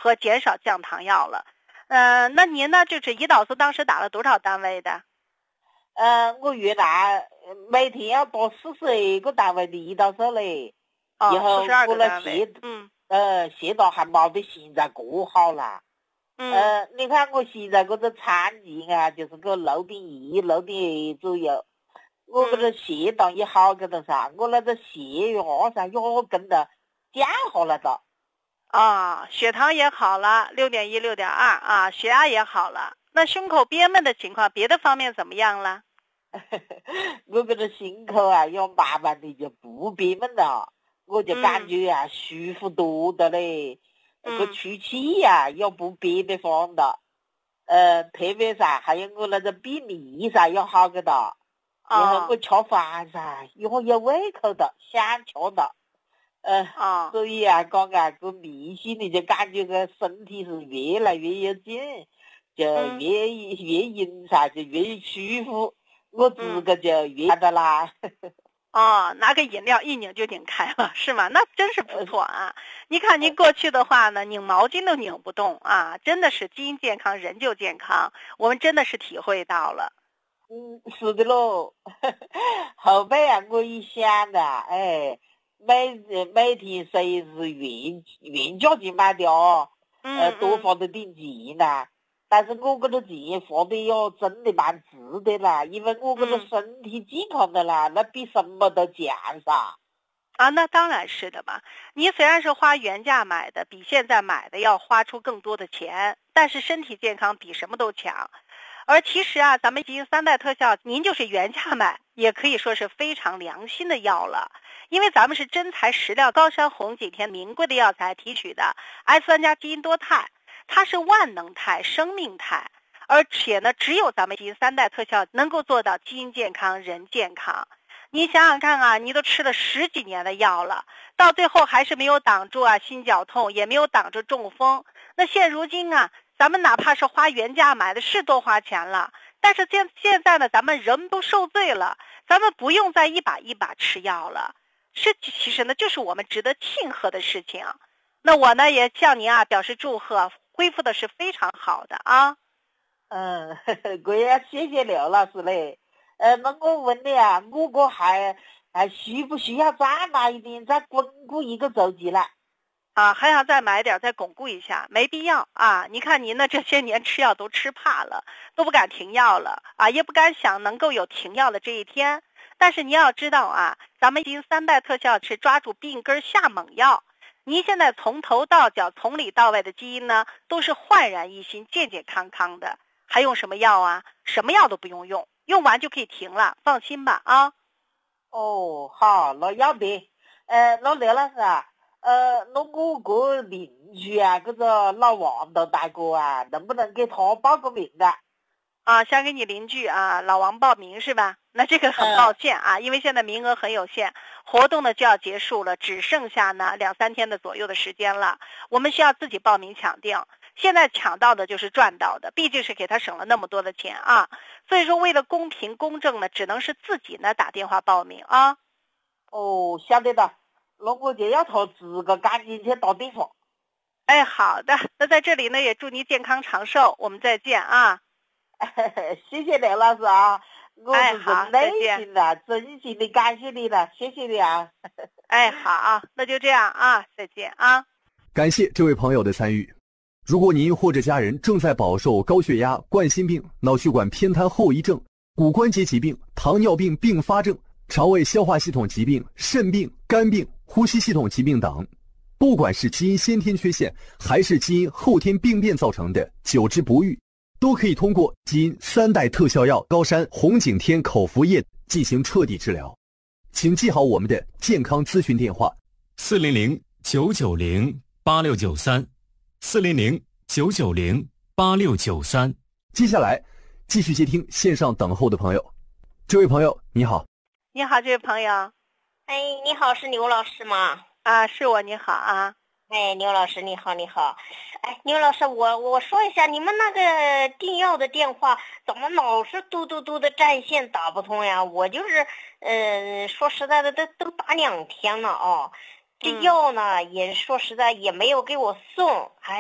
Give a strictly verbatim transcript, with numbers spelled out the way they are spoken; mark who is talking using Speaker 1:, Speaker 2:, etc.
Speaker 1: 和减少降糖药了。呃，那您呢？就是胰岛素当时打了多少单位的？
Speaker 2: 呃，我原来每天要打四十二个单位的胰岛素嘞，
Speaker 1: 哦，
Speaker 2: 以后
Speaker 1: 四十二
Speaker 2: 我那
Speaker 1: 个单位。
Speaker 2: 血，
Speaker 1: 嗯
Speaker 2: 呃，血糖还没得现在过好啦。
Speaker 1: 嗯
Speaker 2: 呃，你看我现在这个产前啊，就是个六点一、六点二左右，我这个血糖也好个的噻，我那个血压噻也跟着降下来了。
Speaker 1: 啊，血糖也好了，六点一、六点二啊，血压也好了。那胸口憋闷的情况，别的方面怎么样了？
Speaker 2: 我这个心口啊，要慢慢的就不憋闷了，我就感觉啊、嗯、舒服多的嘞，那个出气呀、啊、也不憋得慌的，呃，特别噻，还有我那个便秘噻也好个的，然后我吃饭噻也有胃口的，想吃的。呃，
Speaker 1: 哦，
Speaker 2: 所以啊，讲啊，个迷信的就感觉个身体是越来越有劲，就越、嗯、越饮噻，就越舒服，我自个就越的啦。
Speaker 1: 哦，拿个饮料一拧就拧开了，是吗？那真是不错啊！你看您过去的话呢，拧毛巾都拧不动啊，真的是基因健康，人就健康，我们真的是体会到了。
Speaker 2: 嗯，是的喽。后背啊，我一想的，哎。每每天随时原原价去买的哦，呃，多花了点钱呐。但是我这个钱花的要真的蛮值得啦，因为我这个身体健康的啦，那比什么都强噻。
Speaker 1: 啊，那当然是的嘛。你虽然是花原价买的，比现在买的要花出更多的钱，但是身体健康比什么都强。而其实啊，咱们基因三代特效，您就是原价买，也可以说是非常良心的药了。因为咱们是真材实料高山红景天名贵的药材提取的 S 三 加基因多肽，它是万能肽、生命肽，而且呢，只有咱们基因三代特效能够做到基因健康、人健康。你想想看啊，你都吃了十几年的药了，到最后还是没有挡住啊心绞痛，也没有挡住中风。那现如今啊，咱们哪怕是花原价买的是多花钱了，但是现现在呢，咱们人都受罪了，咱们不用再一把一把吃药了。这其实呢，就是我们值得庆贺的事情。那我呢，也向您啊表示祝贺，恢复的是非常好的啊。
Speaker 2: 嗯，我也谢谢刘老师嘞。呃，那我问你啊，我个还还需不需要再买一点，再巩固一个周期了？
Speaker 1: 啊，还想再买点，再巩固一下，没必要啊。你看您呢，这些年吃药都吃怕了，都不敢停药了啊，也不敢想能够有停药的这一天。但是您要知道啊，咱们基因三代特效是抓住病根下猛药。您现在从头到脚、从里到外的基因呢，都是焕然一新、健健康康的，还用什么药啊？什么药都不用用，用完就可以停了，放心吧啊。
Speaker 2: 哦，好，那要得。呃，那刘老师啊，呃，那我个邻居啊，这个老王头大哥啊，能不能给他报个名啊？
Speaker 1: 啊，想给你邻居啊老王报名是吧？那这个很抱歉啊，因为现在名额很有限，活动呢就要结束了，只剩下呢两三天的左右的时间了，我们需要自己报名抢定。现在抢到的就是赚到的，毕竟是给他省了那么多的钱啊，所以说为了公平公正呢，只能是自己呢打电话报名啊。
Speaker 2: 哦，晓得的，那我就要他自个赶紧去打电话。
Speaker 1: 哎，好的，那在这里呢也祝你健康长寿，我们再见啊。
Speaker 2: 谢谢刘老师啊，我是从内心的、
Speaker 1: 哎、
Speaker 2: 真心的感谢你了，谢谢你啊。
Speaker 1: 哎，好，那就这样啊，再见啊。
Speaker 3: 感谢这位朋友的参与。如果您或者家人正在饱受高血压、冠心病、脑血管偏瘫后遗症、骨关节疾病、糖尿病并发症、肠胃消化系统疾病、肾病、肝病、呼吸系统疾病等，不管是基因先天缺陷还是基因后天病变造成的久治不愈，都可以通过基因三代特效药高山红景天口服液进行彻底治疗。请记好我们的健康咨询电话：
Speaker 4: 四零零九九零八六九三，四零零九九零八六九三。
Speaker 3: 接下来继续接听线上等候的朋友。这位朋友你好。
Speaker 1: 你好，这位朋友。
Speaker 5: 哎，你好，是刘老师吗？
Speaker 1: 啊，是我，你好啊。
Speaker 5: 哎，刘老师你好，你好。哎，刘老师，我我说一下，你们那个订药的电话怎么老是嘟嘟嘟的占线打不通呀？我就是，嗯、呃，说实在的，都都打两天了啊，这药呢、嗯、也说实在也没有给我送，还。